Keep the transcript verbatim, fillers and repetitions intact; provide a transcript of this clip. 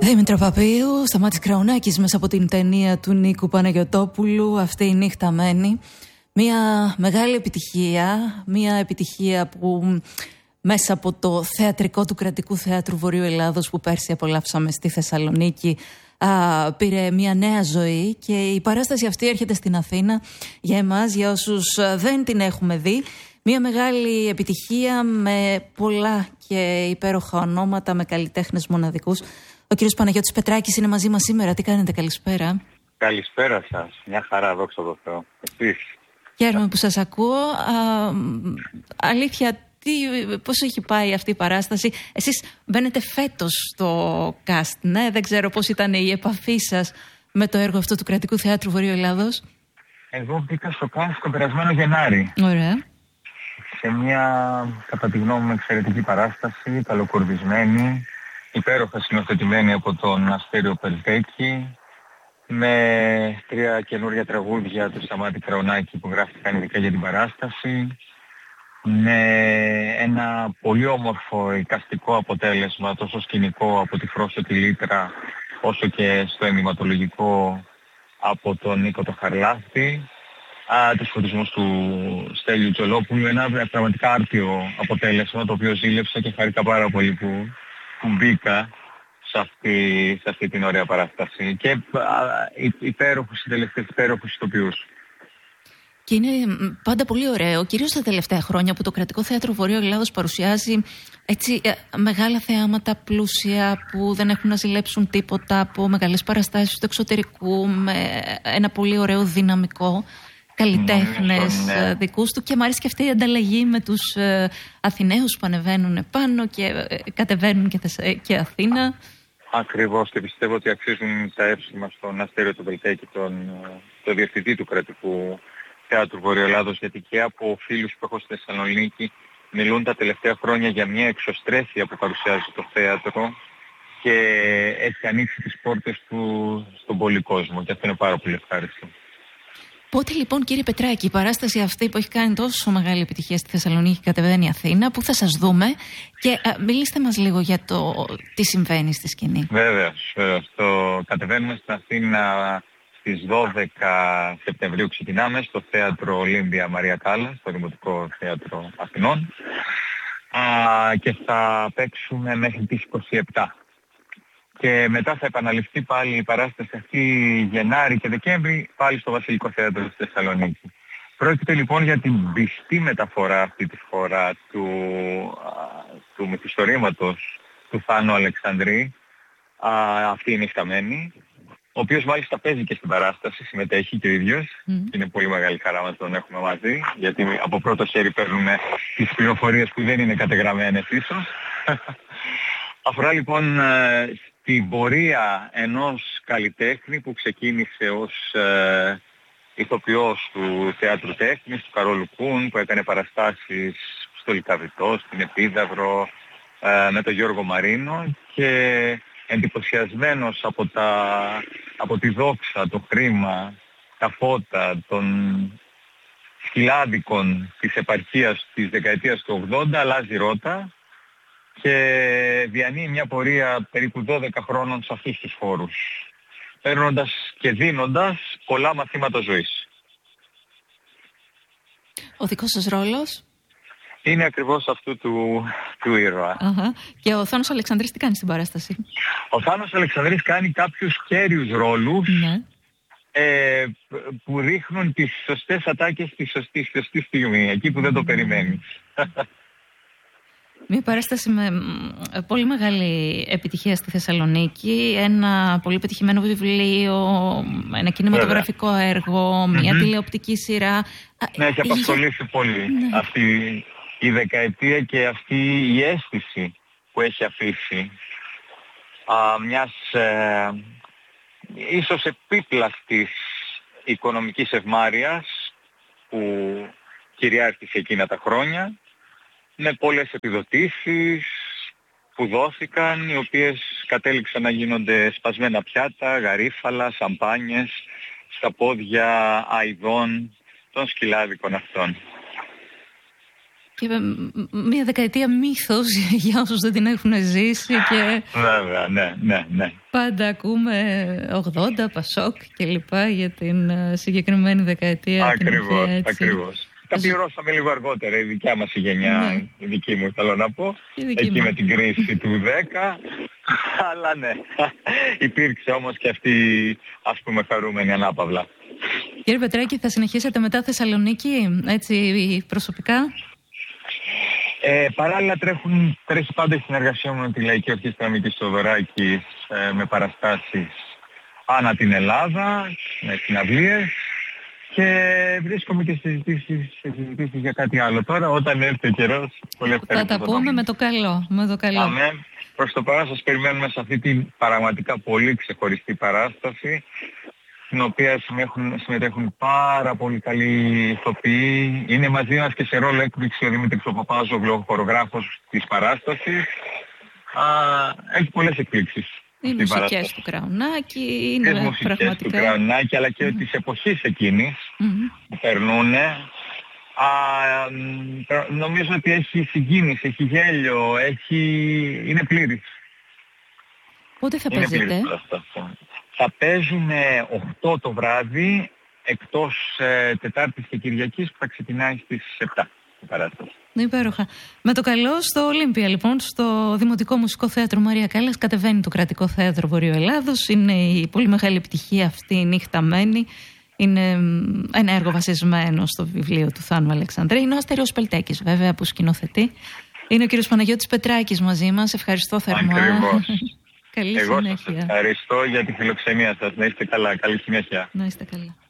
Δήμητρα Παπίου, Σταμάτης Κραουνάκης μέσα από την ταινία του Νίκου Παναγιωτόπουλου, αυτή η νύχτα μένει. Μια μεγάλη επιτυχία, μια επιτυχία που μέσα από το θεατρικό του Κρατικού Θεάτρου Βορείου Ελλάδος που πέρσι απολαύσαμε στη Θεσσαλονίκη α, πήρε μια νέα ζωή και η παράσταση αυτή έρχεται στην Αθήνα για εμάς, για όσους δεν την έχουμε δει. Μια μεγάλη επιτυχία με πολλά και υπέροχα ονόματα, με καλλιτέχνες μοναδικούς. Ο κύριος Παναγιώτης Πετράκης είναι μαζί μας σήμερα. Τι κάνετε, καλησπέρα? Καλησπέρα σας. Μια χαρά, δόξα τω Θεώ. Εσείς? Χαίρομαι που σας ακούω. Α, αλήθεια, τι, πώς έχει πάει αυτή η παράσταση? Εσείς μπαίνετε φέτος στο cast, ναι? Δεν ξέρω πώς ήταν η επαφή σας με το έργο αυτό του Κρατικού Θεάτρου Βορείου Ελλάδος. Εγώ μπήκα στο cast τον περασμένο Γενάρη. Ωραία. Σε μια, κατά τη γνώμη μου, εξαιρετική παράσταση, καλοκουρδισμένη, υπέροχα σκηνοθετημένη από τον Αστέριο Πελτέκη, με τρία καινούργια τραγούδια του Σταμάτη Κραουνάκη που γράφτηκαν ειδικά για την παράσταση, με ένα πολύ όμορφο εικαστικό αποτέλεσμα, τόσο σκηνικό από τη Φρόσο τη Λίτρα, όσο και στο ενδυματολογικό από τον Νίκο το Χαρλάθη, α, τους φωτισμούς του Στέλιου Τζολόπουλου. Ένα πραγματικά άρτιο αποτέλεσμα, το οποίο ζήλεψα και χαρήκα πάρα πολύ που, που μπήκα σε αυτή, σε αυτή την ωραία παράσταση. Και υπέροχους συντελεστές, υπέροχους ηθοποιούς. Και είναι πάντα πολύ ωραίο, κυρίως τα τελευταία χρόνια, που το Κρατικό Θέατρο Βορείου Ελλάδος παρουσιάζει έτσι μεγάλα θεάματα πλούσια που δεν έχουν να ζηλέψουν τίποτα, από μεγάλες παραστάσεις του εξωτερικού, με ένα πολύ ωραίο δυναμικό, καλλιτέχνες ναι. δικούς του. Και μου αρέσει και αυτή η ανταλλαγή με τους ε, Αθηναίους που ανεβαίνουν πάνω και ε, κατεβαίνουν και, Θεσσα... και Αθήνα. Ακριβώς, και πιστεύω ότι αξίζουν τα εύσημα στον Αστέριο του Πελτέκη, τον, τον διευθυντή του Κρατικού Θεάτρου Βορείου Ελλάδος, γιατί και από φίλους που έχω στη Θεσσαλονίκη μιλούν τα τελευταία χρόνια για μια εξωστρέφεια που παρουσιάζει το θέατρο και έχει ανοίξει τις πόρτες του στον πολύ κόσμο, και αυτό είναι πάρα πολύ ευχάριστο. Πότε λοιπόν, κύριε Πετράκη, η παράσταση αυτή που έχει κάνει τόσο μεγάλη επιτυχία στη Θεσσαλονίκη κατεβαίνει Αθήνα, πού θα σας δούμε? Και α, μιλήστε μας λίγο για το τι συμβαίνει στη σκηνή. Βέβαιως, βέβαιως. Το κατεβαίνουμε στην Αθήνα στις δώδεκα Σεπτεμβρίου, ξεκινάμε στο Θέατρο Ολύμπια Μαρία Κάλλας, στο Δημοτικό Θέατρο Αθηνών, α, και θα παίξουμε μέχρι τις είκοσι επτά. Και μετά θα επαναληφθεί πάλι η παράσταση αυτή Γενάρη και Δεκέμβρη πάλι στο Βασιλικό Θέατρο της Θεσσαλονίκη. Πρόκειται λοιπόν για την πιστή μεταφορά αυτή τη φορά του, του μυθιστορήματος του Θάνου Αλεξανδρή, α, αυτή η νύχτα μένει, ο οποίος μάλιστα παίζει και στην παράσταση, συμμετέχει και ο ίδιος. Mm. Είναι πολύ μεγάλη χαρά να τον έχουμε μαζί, γιατί από πρώτο χέρι παίρνουμε τις πληροφορίες που δεν είναι κατεγραμμένες ίσως. Αφορά λοιπόν την πορεία ενός καλλιτέχνη που ξεκίνησε ως ε, ηθοποιός του Θεάτρου Τέχνης, του Καρόλου Κούν, που έκανε παραστάσεις στο Λυκαβητό, στην Επίδαυρο, ε, με τον Γιώργο Μαρίνο, και εντυπωσιασμένος από, τα, από τη δόξα, το χρήμα, τα φώτα των σκυλάδικων της επαρχίας της δεκαετίας του ογδόντα, αλλάζει ρότα και διανύει μια πορεία περίπου δώδεκα χρόνων σε αυτούς τους χώρους, παίρνοντας και δίνοντας πολλά μαθήματα ζωής. Ο δικός σας ρόλος? Είναι ακριβώς αυτού του, του ήρωα. Uh-huh. Και ο Θάνος Αλεξανδρής τι κάνει στην παράσταση? Ο Θάνος Αλεξανδρής κάνει κάποιους κέριους ρόλους, ναι. ε, που ρίχνουν τις σωστές ατάκες στη σωστή, στη σωστή στιγμή, εκεί που δεν το περιμένεις. Μια παράσταση με πολύ μεγάλη επιτυχία στη Θεσσαλονίκη, ένα πολύ πετυχημένο βιβλίο, ένα κινηματογραφικό έργο, μια mm-hmm. τηλεοπτική σειρά. Ναι, έχει απασχολήσει για... πολύ ναι. αυτή η δεκαετία και αυτή η αίσθηση που έχει αφήσει α, μιας ε, ίσως επίπλαστης οικονομικής ευμάρειας που κυριάρχησε εκείνα τα χρόνια, με πολλές επιδοτήσεις που δόθηκαν, οι οποίες κατέληξαν να γίνονται σπασμένα πιάτα, γαρίφαλα, σαμπάνιες στα πόδια αηδών των σκυλάδικων αυτών. Και μια δεκαετία μύθος για όσους δεν την έχουν ζήσει. Και βέβαια, ναι, ναι, ναι. Πάντα ακούμε ογδόντα, Πασόκ κλπ. Για την συγκεκριμένη δεκαετία. Ακριβώς, ακριβώς. Τα πληρώσαμε λίγο αργότερα, η δικιά μας η γενιά, ναι. Η δική μου θέλω να πω, εκεί με την κρίση του δέκα, αλλά ναι, υπήρξε όμως και αυτή, ας πούμε, χαρούμενη ανάπαυλα. Κύριε Πετράκη, θα συνεχίσετε μετά Θεσσαλονίκη, έτσι προσωπικά? Ε, παράλληλα τρέχουν, τρέχει πάντα η συνεργασία μου με τη Λαϊκή Ορχήστρα Μίκης Θοδωράκης ε, με παραστάσεις ανά την Ελλάδα, με συναυλίες. Και βρίσκομαι και συζητήσεις, συζητήσεις για κάτι άλλο. Τώρα όταν έρθει ο καιρός, πολύ ευχαριστώ. Θα τα πούμε με το καλό. Με το καλό. Αμέ, προς το παρόν σας περιμένουμε σε αυτή την πραγματικά πολύ ξεχωριστή παράσταση, στην οποία συμμετέχουν, συμμετέχουν πάρα πολύ καλοί ηθοποιοί. Είναι μαζί μας και σε ρόλο έκπληξη ο Δημήτρης ο Παπάζογλου, ο χορογράφος της παράστασης. Α, έχει πολλές εκπλήξεις. Οι μουσικές του Κραουνάκη, είναι τις μουσικές πραγματικά... του Κραουνάκη, αλλά και mm. της εποχής εκείνης mm-hmm. που περνούνε. Α, νομίζω ότι έχει συγκίνηση, έχει γέλιο, έχει... είναι πλήρης. Πότε θα είναι παίζετε? Θα παίζουν οκτώ το βράδυ, εκτός ε, Τετάρτης και Κυριακής, που θα ξεκινάει στις επτά η παράσταση. Υπέροχα. Με το καλό στο Ολύμπια, λοιπόν, στο Δημοτικό Μουσικό Θέατρο Μαρία Κάλλας, κατεβαίνει το Κρατικό Θέατρο Βορειοελλάδος. Είναι η πολύ μεγάλη επιτυχία αυτή, η Νύχτα Μένει. Είναι ένα έργο βασισμένο στο βιβλίο του Θάνου Αλεξανδρέη. Είναι ο Αστέριος Πελτέκης, βέβαια, που σκηνοθετεί. Είναι ο κύριος Παναγιώτης Πετράκης μαζί μας. Ευχαριστώ θερμά. Ακριβώς. Καλή Εγώ συνέχεια. σας ευχαριστώ για τη φιλοξενία σας. Να είστε καλά. Καλή συνέχεια. Να είστε καλά.